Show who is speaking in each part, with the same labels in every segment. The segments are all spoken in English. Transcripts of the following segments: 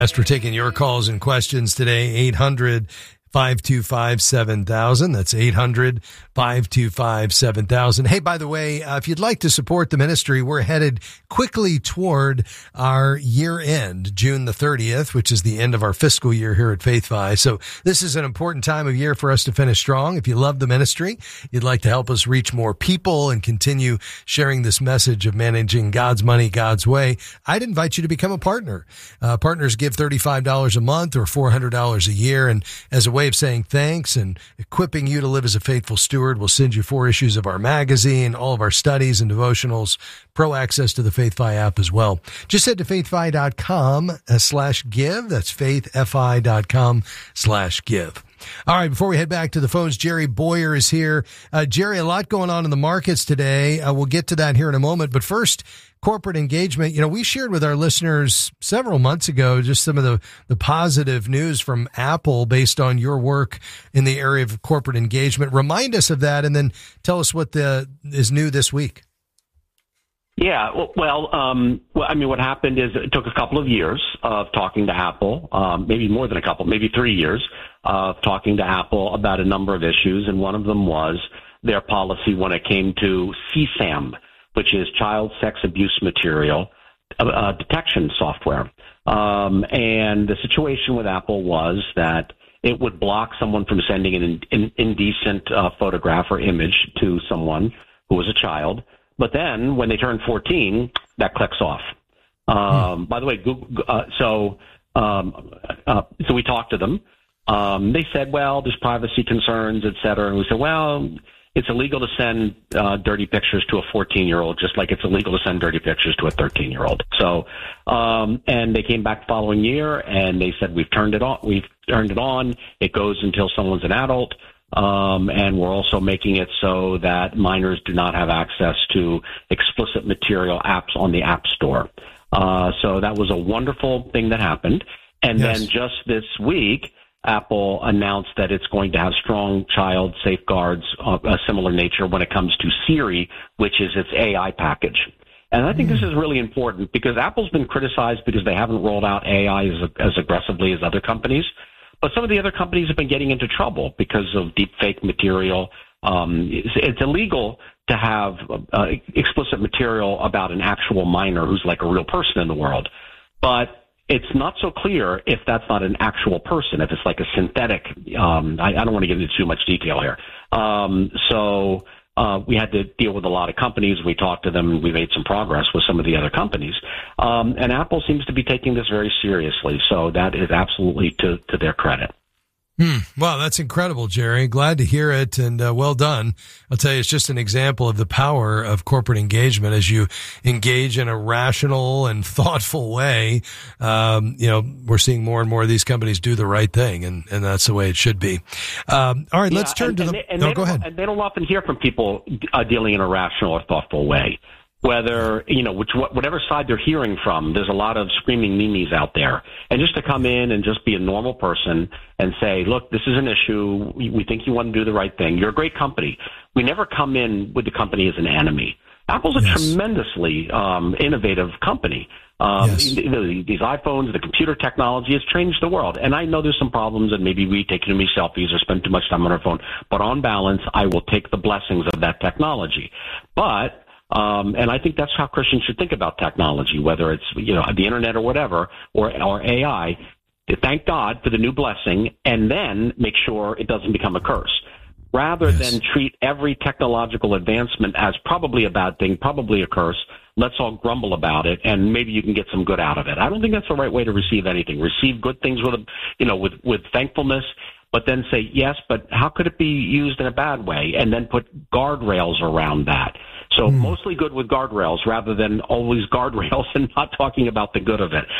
Speaker 1: As we're taking your calls and questions today, 800-525-7000. That's 800-525-7000. Hey, by the way, if you'd like to support the ministry, we're headed quickly toward our year end, June the 30th, which is the end of our fiscal year here at FaithFi. So this is an important time of year for us to finish strong. If you love the ministry, you'd like to help us reach more people and continue sharing this message of managing God's money God's way, I'd invite you to become a partner. Partners give $35 a month or $400 a year. And as a way of saying thanks and equipping you to live as a faithful steward, we'll send you 4 issues of our magazine, all of our studies and devotionals, pro access to the FaithFi app as well. Just head to faithfi.com/give. That's faithfi.com/give. All right, before we head back to the phones, Jerry Boyer is here. Jerry, a lot going on in the markets today. We'll get to that here in a moment. But first, corporate engagement. You know, we shared with our listeners several months ago just some of the positive news from Apple based on your work in the area of corporate engagement. Remind us of that and then tell us what is new this week.
Speaker 2: Yeah, well, I mean, what happened is it took a couple of years of talking to Apple, maybe more than a couple, maybe 3 years of talking to Apple about a number of issues, and one of them was their policy when it came to CSAM, which is child sex abuse material detection software. And the situation with Apple was that it would block someone from sending an indecent photograph or image to someone who was a child. But then when they turn 14, that clicks off. By the way, Google, so we talked to them. They said, well, there's privacy concerns, et cetera. And we said, well, it's illegal to send dirty pictures to a 14-year-old, just like it's illegal to send dirty pictures to a 13-year-old. So, and they came back the following year and they said, we've turned it on. It goes until someone's an adult. And we're also making it so that minors do not have access to explicit material apps on the App Store. So that was a wonderful thing that happened. And then just this week, Apple announced that it's going to have strong child safeguards of a similar nature when it comes to Siri, which is its AI package. And I think this is really important because Apple's been criticized because they haven't rolled out AI as aggressively as other companies. But some of the other companies have been getting into trouble because of deep fake material. It's illegal to have explicit material about an actual minor who's like a real person in the world. But it's not so clear if that's not an actual person, if it's like a synthetic. I don't want to get into too much detail here. So we had to deal with a lot of companies. We talked to them, and we made some progress with some of the other companies. And Apple seems to be taking this very seriously. So that is absolutely to their credit.
Speaker 1: Wow, that's incredible, Jerry. Glad to hear it, and well done. I'll tell you, it's just an example of the power of corporate engagement as you engage in a rational and thoughtful way. We're seeing more and more of these companies do the right thing, and that's the way it should be. All right, let's turn to the... Go ahead.
Speaker 2: And they don't often hear from people dealing in a rational or thoughtful way. Whether, whatever side they're hearing from, there's a lot of screaming memes out there. And just to come in and just be a normal person and say, look, this is an issue. We think you want to do the right thing. You're a great company. We never come in with the company as an enemy. Apple's a tremendously innovative company. These iPhones, the computer technology has changed the world. And I know there's some problems, and maybe we take too many selfies or spend too much time on our phone. But on balance, I will take the blessings of that technology. But and I think that's how Christians should think about technology, whether it's, the internet or whatever, or AI. To thank God for the new blessing and then make sure it doesn't become a curse. Rather than treat every technological advancement as probably a bad thing, probably a curse, let's all grumble about it and maybe you can get some good out of it. I don't think that's the right way to receive anything. Receive good things with thankfulness, but then say, yes, but how could it be used in a bad way? And then put guardrails around that. So mostly good with guardrails rather than always guardrails and not talking about the good of it.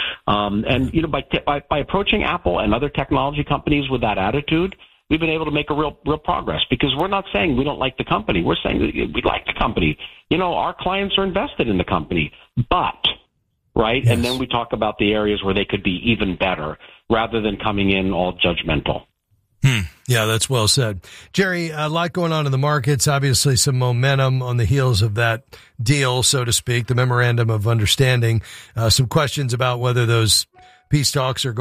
Speaker 2: By approaching Apple and other technology companies with that attitude, we've been able to make a real progress because we're not saying we don't like the company. We're saying we like the company. Our clients are invested in the company, but, right? Yes. And then we talk about the areas where they could be even better rather than coming in all judgmental.
Speaker 1: Yeah, that's well said. Jerry, a lot going on in the markets, obviously some momentum on the heels of that deal, so to speak, the memorandum of understanding, some questions about whether those Peace talks are